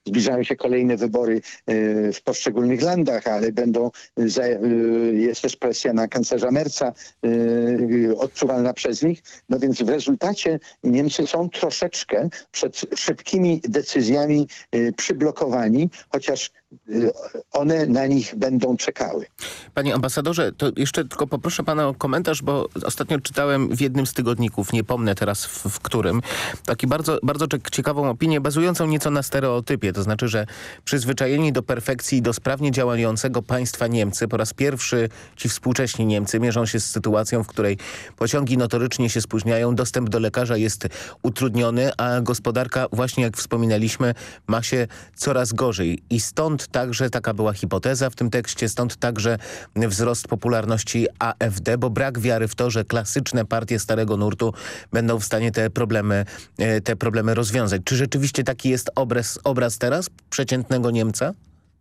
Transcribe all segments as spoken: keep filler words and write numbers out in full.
zbliżają się kolejne wybory w poszczególnych landach, ale będą, jest też presja na kanclerza Merza odczuwalna przez nich. No więc w rezultacie Niemcy są troszeczkę przed szybkimi decyzjami przyblokowani, chociaż one na nich będą czekały. Panie ambasadorze, to jeszcze tylko poproszę pana o komentarz, bo ostatnio czytałem w jednym z tygodników, nie pomnę teraz w, w którym, taki bardzo, bardzo ciekawą opinię, bazującą nieco na stereotypie. To znaczy, że przyzwyczajeni do perfekcji i do sprawnie działającego państwa Niemcy, po raz pierwszy ci współcześni Niemcy mierzą się z sytuacją, w której pociągi notorycznie się spóźniają, dostęp do lekarza jest utrudniony, a gospodarka, właśnie jak wspominaliśmy, ma się coraz gorzej. I stąd także taka była hipoteza w tym tekście, stąd także wzrost popularności A F D, bo brak wiary w to, że klasyczne partie starego nurtu będą w stanie te problemy, te problemy rozwiązać. Czy rzeczywiście taki jest obraz, obraz teraz przeciętnego Niemca?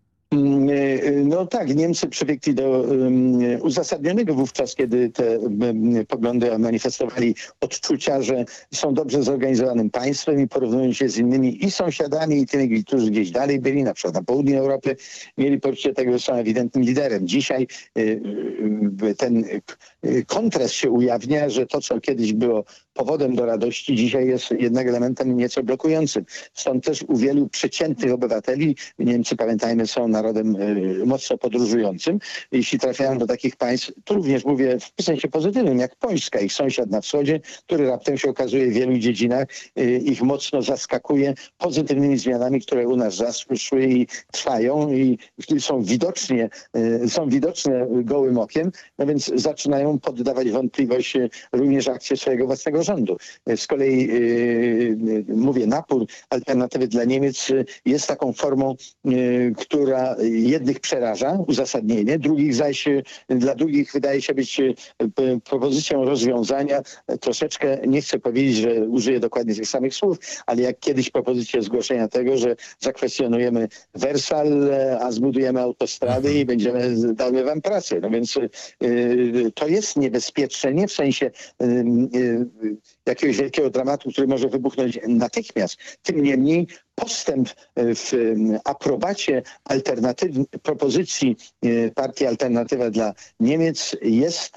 No tak, Niemcy przybiegli do um, uzasadnionego wówczas, kiedy te um, poglądy manifestowali odczucia, że są dobrze zorganizowanym państwem i porównując się z innymi i sąsiadami, i tymi, którzy gdzieś dalej byli, na przykład na południu Europy, mieli poczucie tego, że są ewidentnym liderem. Dzisiaj y, y, ten y, kontrast się ujawnia, że to, co kiedyś było powodem do radości, dzisiaj jest jednak elementem nieco blokującym. Stąd też u wielu przeciętnych obywateli, Niemcy, pamiętajmy, są narodem y, mocno podróżującym. Jeśli trafiają do takich państw, to również mówię w sensie pozytywnym, jak Polska, ich sąsiad na wschodzie, który raptem się okazuje w wielu dziedzinach, y, ich mocno zaskakuje pozytywnymi zmianami, które u nas zaszły i trwają i są widocznie, y, są widoczne gołym okiem, no więc zaczynają poddawać wątpliwość y, również akcje swojego własnego rządu. Z kolei yy, mówię, napór alternatywy dla Niemiec jest taką formą, yy, która jednych przeraża, uzasadnienie, drugich zaś, dla drugich wydaje się być yy, propozycją rozwiązania. Troszeczkę, nie chcę powiedzieć, że użyję dokładnie tych samych słów, ale jak kiedyś propozycję zgłoszenia tego, że zakwestionujemy Wersal, a zbudujemy autostrady i będziemy, damy wam pracę. No więc yy, to jest niebezpieczne, nie w sensie yy, yy, jakiegoś wielkiego dramatu, który może wybuchnąć natychmiast. Tym niemniej postęp w aprobacie alternatyw, propozycji partii Alternatywa dla Niemiec jest,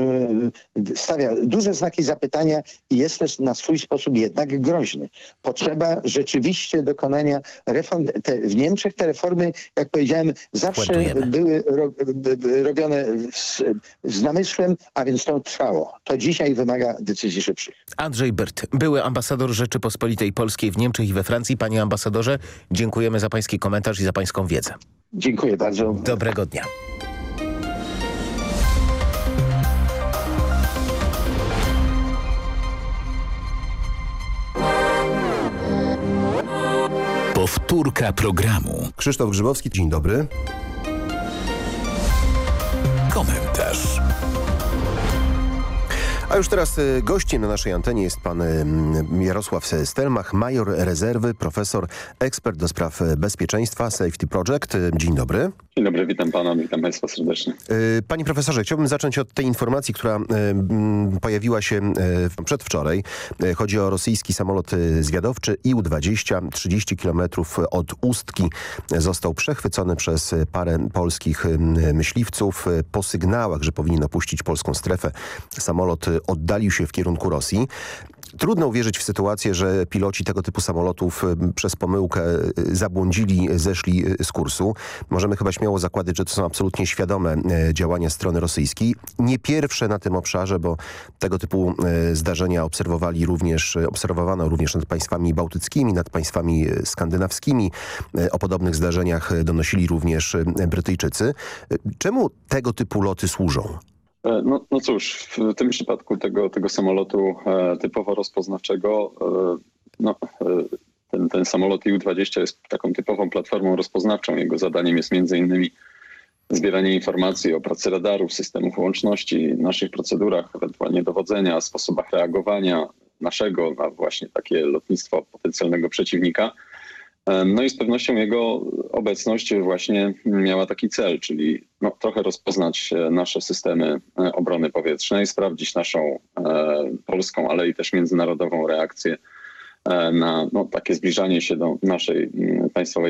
stawia duże znaki zapytania i jest też na swój sposób jednak groźny. Potrzeba rzeczywiście dokonania reform. Te, w Niemczech te reformy, jak powiedziałem, zawsze Płatujemy. były ro, robione z, z namysłem, a więc to trwało. To dzisiaj wymaga decyzji szybszych. Andrzej Byrt, były ambasador Rzeczypospolitej Polskiej w Niemczech i we Francji. Panie ambasadorze, dziękujemy za pański komentarz i za pańską wiedzę. Dziękuję bardzo. Dobrego dnia. Powtórka programu. Krzysztof Grzybowski, dzień dobry. Komentarz. A już teraz gościem na naszej antenie jest pan Jarosław Stelmach, major rezerwy, profesor, ekspert do spraw bezpieczeństwa, Safety Project. Dzień dobry. Dzień dobry, witam pana, witam państwa serdecznie. Panie profesorze, chciałbym zacząć od tej informacji, która pojawiła się przedwczoraj. Chodzi o rosyjski samolot zwiadowczy I U dwadzieścia, trzydzieści kilometrów od Ustki. Został przechwycony przez parę polskich myśliwców. Po sygnałach, że powinien opuścić polską strefę, samolot oddalił się w kierunku Rosji. Trudno uwierzyć w sytuację, że piloci tego typu samolotów przez pomyłkę zabłądzili, zeszli z kursu. Możemy chyba śmiało zakładać, że to są absolutnie świadome działania strony rosyjskiej. Nie pierwsze na tym obszarze, bo tego typu zdarzenia obserwowali również, obserwowano również nad państwami bałtyckimi, nad państwami skandynawskimi. O podobnych zdarzeniach donosili również Brytyjczycy. Czemu tego typu loty służą? No, no cóż, w tym przypadku tego, tego samolotu e, typowo rozpoznawczego, e, no, e, ten, ten samolot I U dwadzieścia jest taką typową platformą rozpoznawczą. Jego zadaniem jest między innymi zbieranie informacji o pracy radarów, systemów łączności, naszych procedurach, ewentualnie dowodzenia, sposobach reagowania naszego na właśnie takie lotnictwo potencjalnego przeciwnika. No i z pewnością jego obecność właśnie miała taki cel, czyli no, trochę rozpoznać nasze systemy obrony powietrznej, sprawdzić naszą e, polską, ale i też międzynarodową reakcję e, na no, takie zbliżanie się do naszej państwowej